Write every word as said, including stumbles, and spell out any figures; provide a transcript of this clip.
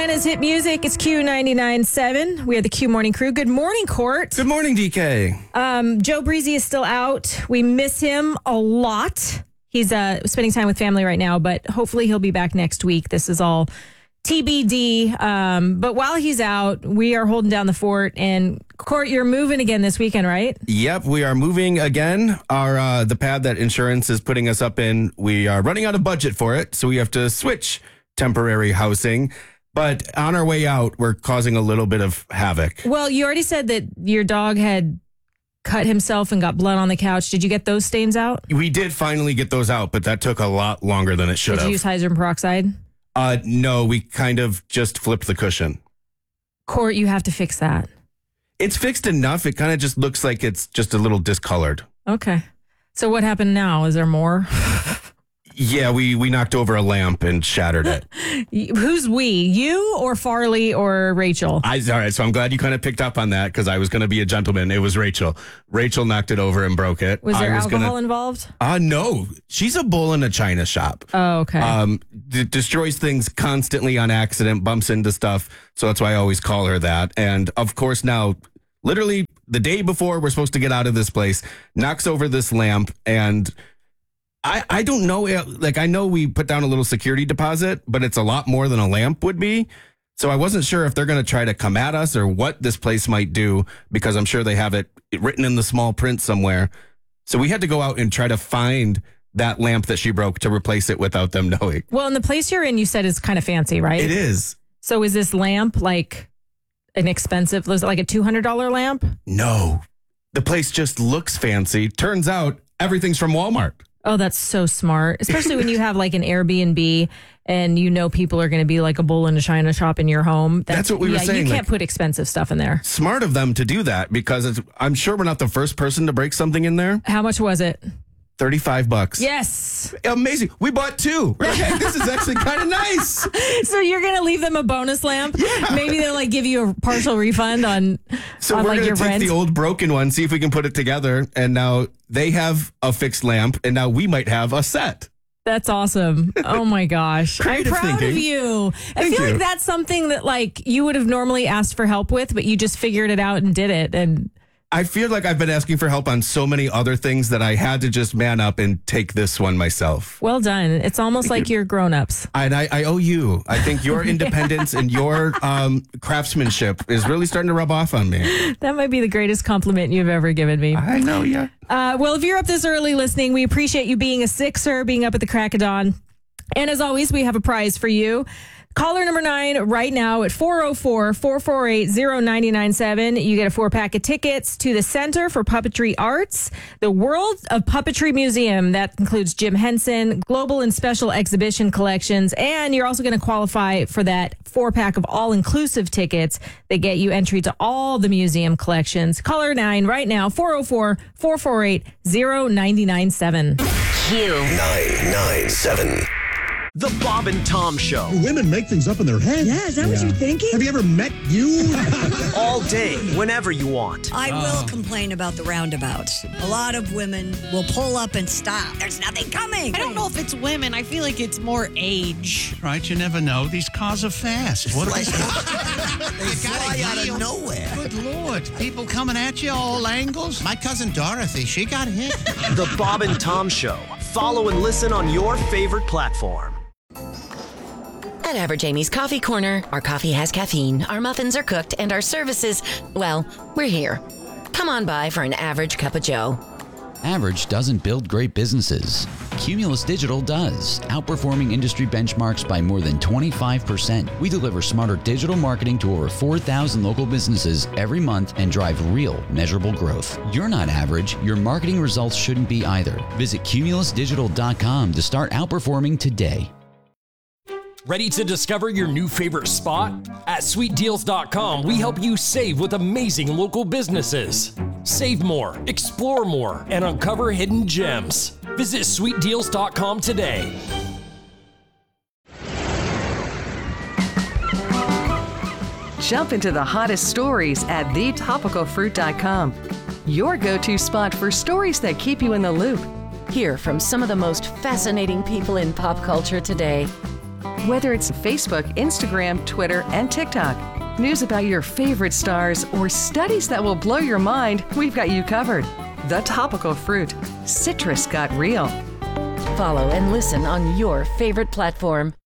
Atlanta's hit music. It's Q ninety-nine point seven. We are the Q Morning Crew. Good morning, Court. Good morning, D K. Um, Joe Breezy is still out. We miss him a lot. He's uh, spending time with family right now, but hopefully he'll be back next week. This is all T B D. Um, but while he's out, we are holding down the fort. And Court, you're moving again this weekend, right? Yep, we are moving again. Our uh, the pad that insurance is putting us up in, we are running out of budget for it, so we have to switch temporary housing. But on our way out, we're causing a little bit of havoc. Well, you already said that your dog had cut himself and got blood on the couch. Did you get those stains out? We did finally get those out, but that took a lot longer than it should Did have. you use hydrogen peroxide? Uh, no, we kind of just flipped the cushion. Court, you have to fix that. It's fixed enough. It kind of just looks like it's just a little discolored. Okay. So what happened now? Is there more? Yeah, we, we knocked over a lamp and shattered it. Who's we? You or Farley or Rachel? I, all right, so I'm glad you kind of picked up on that because I was going to be a gentleman. It was Rachel. Rachel knocked it over and broke it. Was there I was alcohol gonna, involved? Uh, no. She's a bull in a china shop. Oh, okay. Um, d- destroys things constantly on accident, bumps into stuff. So that's why I always call her that. And of course now, literally the day before we're supposed to get out of this place, knocks over this lamp and... I, I don't know. Like, I know we put down a little security deposit, but it's a lot more than a lamp would be. So I wasn't sure if they're going to try to come at us or what this place might do, because I'm sure they have it written in the small print somewhere. So we had to go out and try to find that lamp that she broke to replace it without them knowing. Well, and the place you're in, you said is kind of fancy, right? It is. So is this lamp like an expensive, was it like a two hundred dollars lamp? No. The place just looks fancy. Turns out everything's from Walmart. Oh, that's so smart, especially when you have like an Airbnb and you know people are going to be like a bull in a china shop in your home. That's, that's what we were yeah, saying. You can't like, put expensive stuff in there. Smart of them to do that because it's, I'm sure we're not the first person to break something in there. How much was it? thirty-five bucks. Yes. Amazing. We bought two. We're like, hey, this is actually kind of nice. So you're going to leave them a bonus lamp? Yeah. Maybe they'll like give you a partial refund on, so on we're like gonna your take rent. the old broken one, see if we can put it together. And now they have a fixed lamp and now we might have a set. That's awesome. Oh my gosh. Creative I'm proud thinking. of you. I Thank feel you. like that's something that like you would have normally asked for help with, but you just figured it out and did it. And I feel like I've been asking for help on so many other things that I had to just man up and take this one myself. well done. It's almost like you're grown-ups. And I, I owe you. I think your independence and your um, craftsmanship is really starting to rub off on me. That might be the greatest compliment you've ever given me. I know, yeah. Uh, well, if you're up this early listening, we appreciate you being a Sixer, being up at the crack of dawn. And as always, we have a prize for you. Caller number nine right now at four oh four, four four eight, oh nine nine seven. You get a four pack of tickets to the Center for Puppetry Arts, the World of Puppetry Museum. That includes Jim Henson, global and special exhibition collections. And you're also going to qualify for that four pack of all inclusive tickets that get you entry to all the museum collections. Caller nine right now, four oh four, four four eight, oh nine nine seven. Q nine nine seven. The Bob and Tom Show. Women make things up in their head. Yeah, is that what you're thinking? Have you ever met you? All day, whenever you want. I will complain about the roundabouts. A lot of women will pull up and stop. There's nothing coming. I don't know if it's women. I feel like it's more age. Right, you never know. These cars are fast. What Like, they they fly out of nowhere. Good Lord. People coming at you all angles. My cousin Dorothy, she got hit. The Bob and Tom Show. Follow and listen on your favorite platform. At Average Amy's Coffee Corner, our coffee has caffeine, our muffins are cooked, and our services, well, we're here. Come on by for an average cup of joe. Average doesn't build great businesses. Cumulus Digital does, outperforming industry benchmarks by more than twenty-five percent. We deliver smarter digital marketing to over four thousand local businesses every month and drive real, measurable growth. You're not average. Your marketing results shouldn't be either. Visit cumulus digital dot com to start outperforming today. Ready to discover your new favorite spot? At sweet deals dot com, we help you save with amazing local businesses. Save more, explore more, and uncover hidden gems. Visit sweet deals dot com today. Jump into the hottest stories at the topical fruit dot com. Your go-to spot for stories that keep you in the loop. Hear from some of the most fascinating people in pop culture today. Whether it's Facebook, Instagram, Twitter, and TikTok, news about your favorite stars, or studies that will blow your mind, we've got you covered. The Topical Fruit. Citrus got real. Follow and listen on your favorite platform.